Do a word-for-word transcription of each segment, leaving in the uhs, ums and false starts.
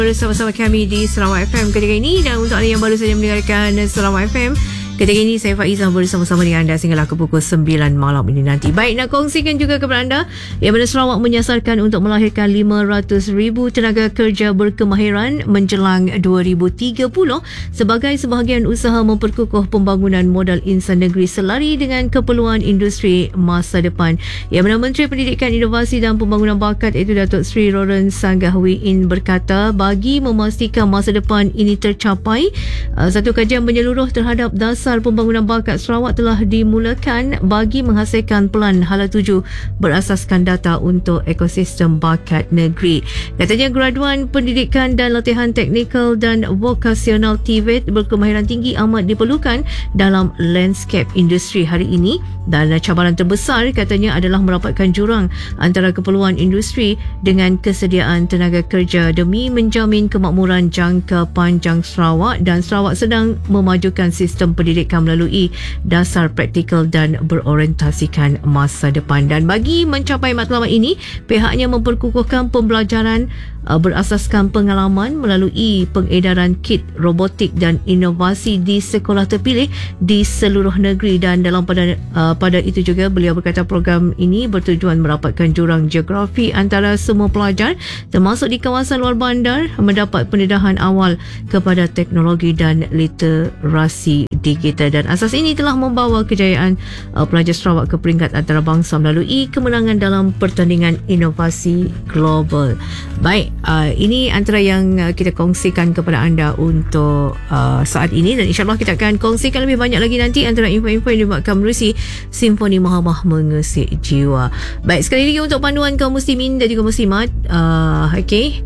Bersama-sama kami di Sarawak F M ketika ini, dan untuk anda yang baru saja mendengarkan Sarawak F M ketika ini, saya Faizah bersama-sama dengan anda sehinggalah ke pukul sembilan malam ini nanti. Baik, nak kongsikan juga kepada anda yang mana Sarawak menyasarkan untuk melahirkan lima ratus ribu tenaga kerja berkemahiran menjelang dua ribu tiga puluh sebagai sebahagian usaha memperkukuh pembangunan modal insan negeri selari dengan keperluan industri masa depan. Yang mana Menteri Pendidikan, Inovasi dan Pembangunan Bakat iaitu Datuk Seri Roran Sanggahwiin berkata, bagi memastikan masa depan ini tercapai, satu kajian menyeluruh terhadap dasar pembangunan bakat Sarawak telah dimulakan bagi menghasilkan pelan hala tuju berasaskan data untuk ekosistem bakat negeri. Katanya graduan pendidikan dan latihan teknikal dan vokasional T V E T berkemahiran tinggi amat diperlukan dalam landscape industri hari ini, dan cabaran terbesar katanya adalah merapatkan jurang antara keperluan industri dengan kesediaan tenaga kerja demi menjamin kemakmuran jangka panjang Sarawak. Dan Sarawak sedang memajukan sistem pendidikan melalui dasar praktikal dan berorientasikan masa depan. Dan bagi mencapai matlamat ini, pihaknya memperkukuhkan pembelajaran uh, berasaskan pengalaman melalui pengedaran kit robotik dan inovasi di sekolah terpilih di seluruh negeri. Dan dalam pada uh, pada itu juga beliau berkata program ini bertujuan merapatkan jurang geografi antara semua pelajar termasuk di kawasan luar bandar mendapat pendedahan awal kepada teknologi dan literasi digital. Dan asas ini telah membawa kejayaan uh, pelajar Sarawak ke peringkat antarabangsa melalui kemenangan dalam pertandingan inovasi global. Baik, uh, ini antara yang uh, kita kongsikan kepada anda untuk uh, saat ini, dan insyaAllah kita akan kongsikan lebih banyak lagi nanti antara info-info yang dibuatkan menerusi Simfoni Mahamah Mengesik Jiwa. Baik, sekali lagi untuk panduan kaum muslimin dan juga muslimat, uh, okay,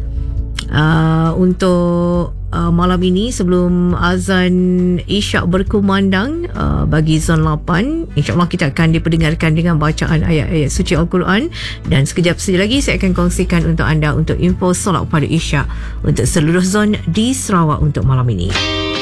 uh, untuk Uh, malam ini sebelum azan Isyak berkumandang uh, bagi zon lapan, insyaAllah kita akan diperdengarkan dengan bacaan ayat-ayat suci Al-Quran. Dan sekejap saja lagi saya akan kongsikan untuk anda untuk info solat pada Isyak untuk seluruh zon di Sarawak untuk malam ini.